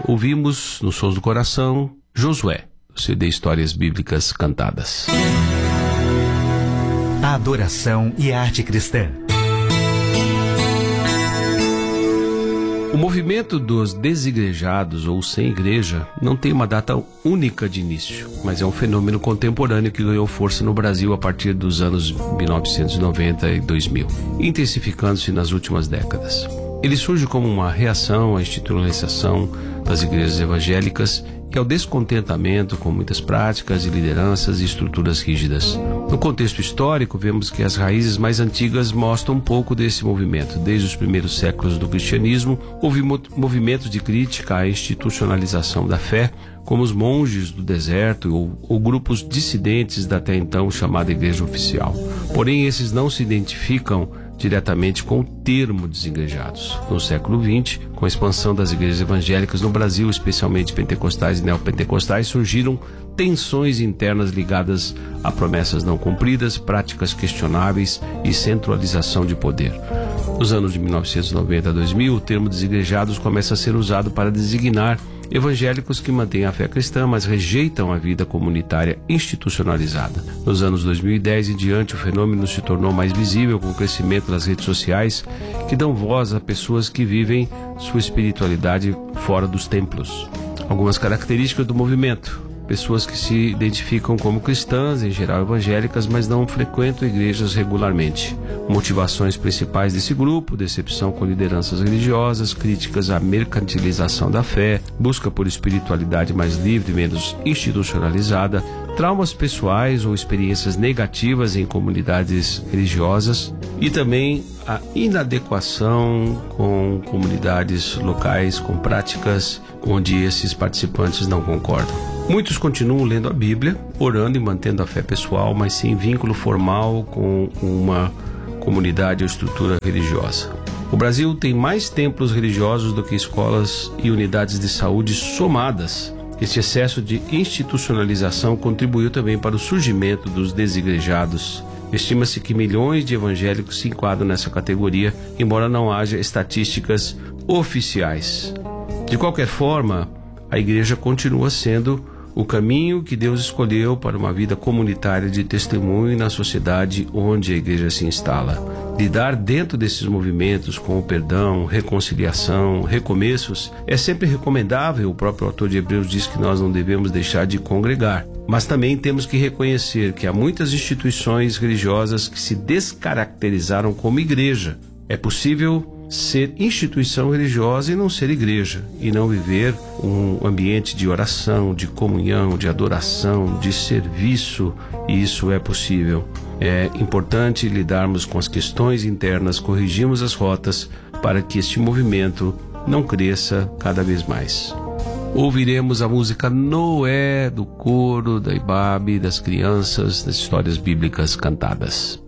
Ouvimos, nos Sons do Coração, Josué, o CD Histórias Bíblicas Cantadas. A adoração e a arte cristã. O movimento dos desigrejados ou sem igreja não tem uma data única de início, mas é um fenômeno contemporâneo que ganhou força no Brasil a partir dos anos 1990 e 2000, intensificando-se nas últimas décadas. Ele surge como uma reação à institucionalização das igrejas evangélicas e ao descontentamento com muitas práticas e lideranças e estruturas rígidas. No contexto histórico, vemos que as raízes mais antigas mostram um pouco desse movimento. Desde os primeiros séculos do cristianismo, houve movimentos de crítica à institucionalização da fé, como os monges do deserto ou grupos dissidentes da até então chamada Igreja Oficial. Porém, esses não se identificam diretamente com o termo desigrejados. No século XX, com a expansão das igrejas evangélicas no Brasil, especialmente pentecostais e neopentecostais, surgiram tensões internas ligadas a promessas não cumpridas, práticas questionáveis e centralização de poder. Nos anos de 1990 a 2000, o termo desigrejados começa a ser usado para designar evangélicos que mantêm a fé cristã, mas rejeitam a vida comunitária institucionalizada. Nos anos 2010 e diante, o fenômeno se tornou mais visível com o crescimento das redes sociais, que dão voz a pessoas que vivem sua espiritualidade fora dos templos. Algumas características do movimento: pessoas que se identificam como cristãs, em geral evangélicas, mas não frequentam igrejas regularmente. Motivações principais desse grupo: decepção com lideranças religiosas, críticas à mercantilização da fé, busca por espiritualidade mais livre e menos institucionalizada, traumas pessoais ou experiências negativas em comunidades religiosas e também a inadequação com comunidades locais, com práticas onde esses participantes não concordam. Muitos continuam lendo a Bíblia, orando e mantendo a fé pessoal, mas sem vínculo formal com uma comunidade ou estrutura religiosa. O Brasil tem mais templos religiosos do que escolas e unidades de saúde somadas. Este excesso de institucionalização contribuiu também para o surgimento dos desigrejados. Estima-se que milhões de evangélicos se enquadram nessa categoria, embora não haja estatísticas oficiais. De qualquer forma, a igreja continua sendo o caminho que Deus escolheu para uma vida comunitária de testemunho na sociedade onde a igreja se instala. Lidar dentro desses movimentos com o perdão, reconciliação, recomeços é sempre recomendável. O próprio autor de Hebreus diz que nós não devemos deixar de congregar. Mas também temos que reconhecer que há muitas instituições religiosas que se descaracterizaram como igreja. É possível ser instituição religiosa e não ser igreja, e não viver um ambiente de oração, de comunhão, de adoração, de serviço, e isso é possível. É importante lidarmos com as questões internas, corrigirmos as rotas para que este movimento não cresça cada vez mais. Ouviremos a música Noé, do coro, da Ibabe, das crianças, das histórias bíblicas cantadas.